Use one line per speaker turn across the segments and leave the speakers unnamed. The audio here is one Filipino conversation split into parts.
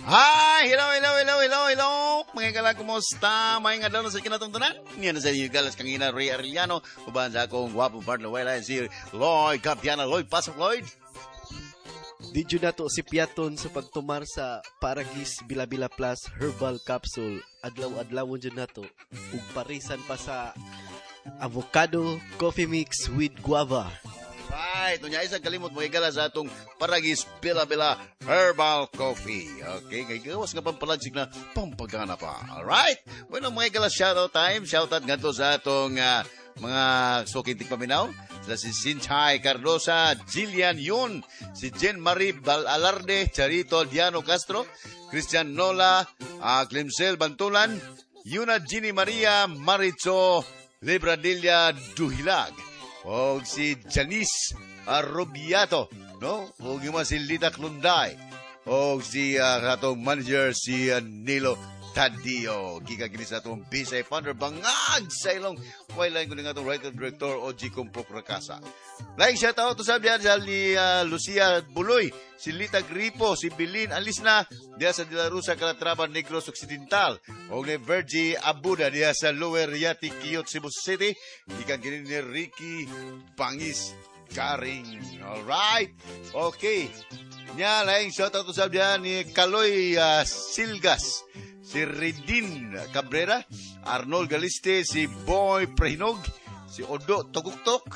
Hi! Hello! Mga kala, kumusta? May nga daw na sa kinatungtunan? Yan na sa iyo, galas kang ina, Ray Arellano. Ubahan sa akong wapong partner, wala si Lloyd Capiana. Lloyd, pasok Lloyd!
Didyo na to si Piaton sa pagtumar sa Paragis Bila-Bila Plus Herbal Capsule. Adlaw-adlawon dyan na to. Ug parisan pa sa avocado coffee mix with guava.
Alright, unya isang kalimot mo igala sa atong Paragis Bila-Bila Herbal Coffee. Okay, kay gawas nga pampalagsik na pampagana pa. Alright? Bueno, mga igala shoutout time. Shoutout nga to sa atong mga sukintik paminaw. Sila si Sinchay Cardosa, Jillian Yun, si Jen Marie Alarde, Charito Diano Castro, Christian Nola, Clemcel Bantulan, Yuna Ginny Maria Maricho Libradilla Duhilag, o si Janice Arrobiato, no? O yung si Lita Klunday, o si atong manager si Nilo Tadio, giga kini sa atong Bisay Founder bangag sa ilong wailain ko nga atong writer director O.G. Compro Prakasa. Like shout out to sabi diyan ni Lucia Buloy, si Lita Gripo, si Bilin Alisna diya sa De La Rosa, Calatrava, Negros Occidental, o ni Virgie Abuda diya sa Lower Yati, Quezon, Cebu City, gikan kini ni Ricky Bangis Karing. Alright, okay. Nya laing shout out to sabi diyan ni Kaloy Silgas, si Redin Cabrera, Arnold Galiste, si Boy Prehinog, si Odo Taguktok,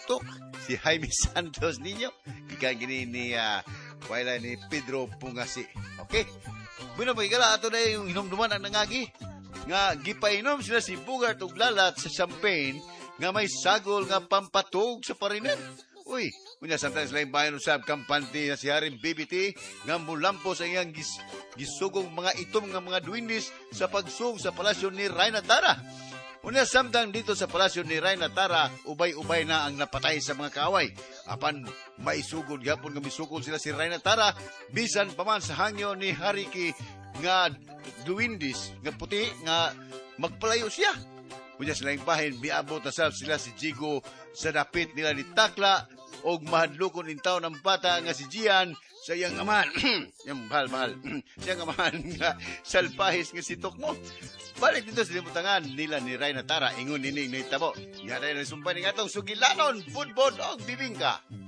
si Jaime Santos Niño, ikagini ni wala ni Pedro Pungasi. Okay? Bueno, pagkala ato na yung hinumduman ang nangagi. Nga gipainom sila si Bugart ug Lalat sa champagne nga may sagol nga pampatog sa parinan. Uy, kunya sometimes lang bayan usab kampante na si Haring BBT nga mulampo sa iyang gisugong mga itom nga mga duwindis sa pagsug sa palasyo ni Rayna Tara. Unya samtang dito sa palasyo ni Rayna Tara, ubay-ubay na ang napatay sa mga kaaway. Apan maisugod gapon nga misugod sila si Rayna Tara bisan pa man sa hangyo ni Hariki nga duwindis nga puti nga magpalayo siya. Kunya silang bahin miabot na sila si Jigo sa dapit nila ni Takla og mahadlokon in taon ng bata nga si Gian sa iyang aman. Yung mahal. Sa iyang aman nga salpahis nga si Tokmo. Balik dito sa limutangan nila ni Rayna Tara, ingon nining naitabo. Yara na sumpay ng atong sugilanon, budbod o bibingka.